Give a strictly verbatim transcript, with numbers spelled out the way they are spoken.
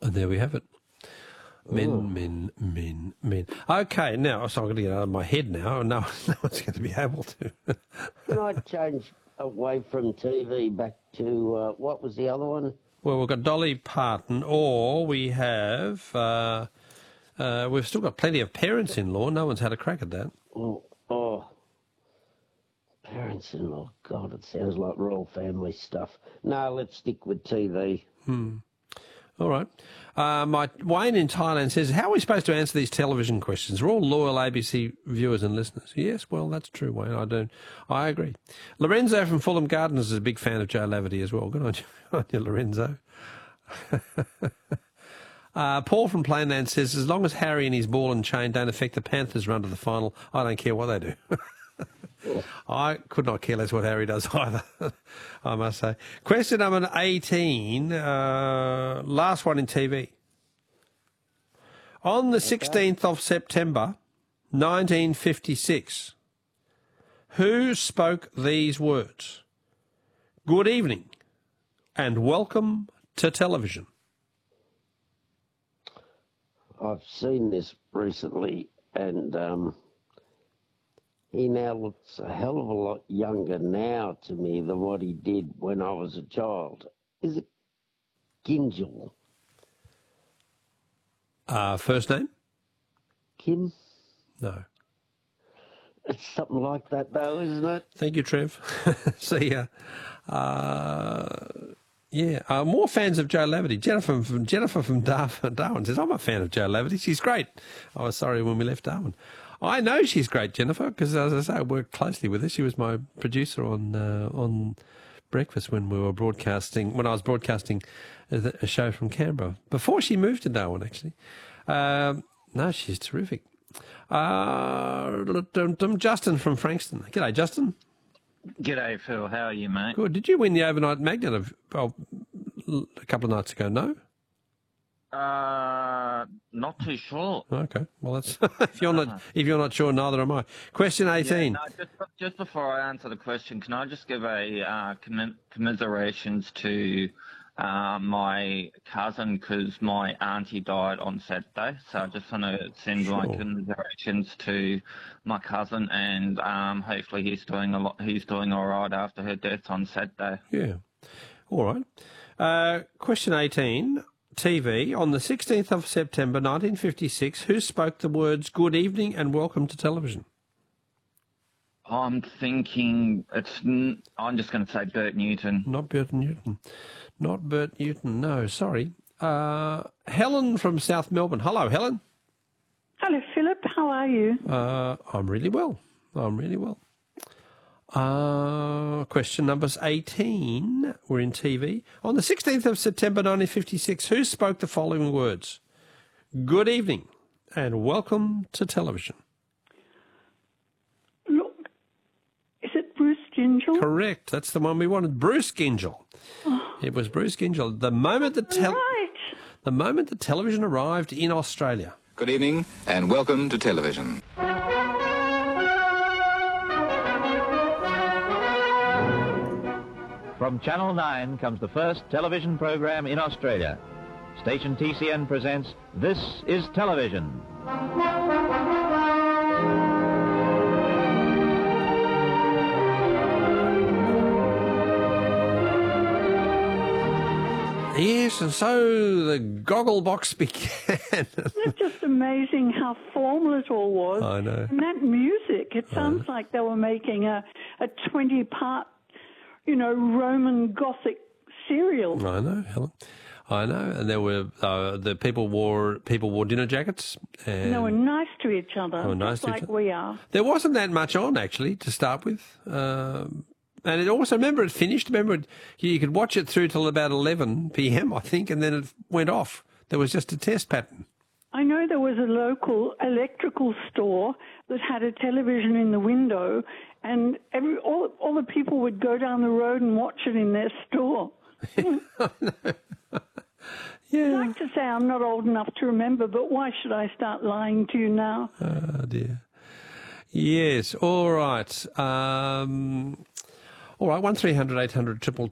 And there we have it. Men, Ooh. men, men, men. Okay, now, so I'm going to get out of my head now. No, no one's going to be able to. Can I change away from T V back to, uh, what was the other one? Well, we've got Dolly Parton, or we have, uh, uh, we've still got plenty of parents-in-law. No one's had a crack at that. Oh, oh. Parents-in-law. God, it sounds like royal family stuff. No, let's stick with T V. Hmm. All right. Uh, my Wayne in Thailand says, how are we supposed to answer these television questions? We're all loyal A B C viewers and listeners. Yes, well, that's true, Wayne. I don't. I agree. Lorenzo from Fulham Gardens is a big fan of Joe Laverty as well. Good on you, on you Lorenzo. uh, Paul from Plainland says, as long as Harry and his ball and chain don't affect the Panthers' run to the final, I don't care what they do. I could not care less what Harry does either, I must say. Question number eighteen, uh, last one in T V. On the sixteenth of September, nineteen fifty-six, who spoke these words? Good evening and welcome to television. I've seen this recently, and um, he now looks a hell of a lot younger now to me than what he did when I was a child. Is it Gingell? Uh, first name? Kim? No. It's something like that, though, isn't it? Thank you, Trev. See ya. Uh, yeah, uh, more fans of Joe Laverty. Jennifer from Jennifer from Dar- Darwin says, I'm a fan of Joe Laverty. She's great. I was sorry when we left Darwin. I know she's great, Jennifer, because, as I say, I worked closely with her. She was my producer on uh, on Breakfast when we were broadcasting, when I was broadcasting a, a show from Canberra, before she moved to Darwin, actually. Um, no, she's terrific. Uh, Justin from Frankston. G'day, Justin. G'day, Phil. How are you, mate? Good. Did you win the overnight magnet of, of a couple of nights ago? No? Uh, not too sure. Okay. Well, that's if you're not if you're not sure, neither am I. Question eighteen. Yeah, no, just, just before I answer the question, can I just give a uh, commi- commiserations to uh, my cousin, because my auntie died on Saturday, so I just want to send Sure. my commiserations to my cousin, and um, hopefully he's doing a lot. He's doing all right after her death on Saturday. Yeah. All right. Uh, question eighteen. T V, on the sixteenth of September nineteen fifty-six, who spoke the words good evening and welcome to television? I'm thinking it's. n- I'm just going to say Bert Newton. Not Bert Newton. Not Bert Newton, no, sorry. Uh, Helen from South Melbourne. Hello, Helen. Hello, Philip. How are you? Uh, I'm really well. I'm really well. Uh, question numbers eighteen. We're in T V. On the sixteenth of September nineteen fifty-six, who spoke the following words? Good evening and welcome to television. Look, is it Bruce Gingell? Correct. That's the one we wanted. Bruce Gingell. Oh, It was Bruce Gingell. The moment the tel- right. the moment the television arrived in Australia. Good evening and welcome to television. From Channel nine comes the first television program in Australia. Station T C N presents This is Television. Yes, and so the goggle box began. It's just amazing how formal it all was. I know. And that music, it sounds like they were making a, a twenty-part, you know, Roman Gothic serial. I know, Helen. I know, and there were uh, the people wore people wore dinner jackets, and And they were nice to each other, They were nice just to each like other. we are. there wasn't that much on actually to start with. Um, and it also, remember, it finished. Remember, it, you could watch it through till about eleven p.m. I think, and then it went off. There was just a test pattern. I know there was a local electrical store that had a television in the window, and every all, all the people would go down the road and watch it in their store. Yeah. I'd like to say I'm not old enough to remember, but why should I start lying to you now? Oh, dear. Yes, all right. Um, all right, one three hundred eight hundred triple